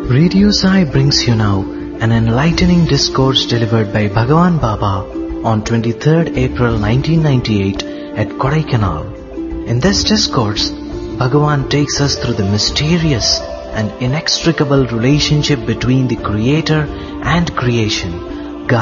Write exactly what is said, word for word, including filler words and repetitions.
Radio Sai brings you now an enlightening discourse delivered by Bhagavan Baba on twenty-third April nineteen ninety-eight at Kodaikanal. In this discourse, Bhagavan takes us through the mysterious and inextricable relationship between the Creator and creation.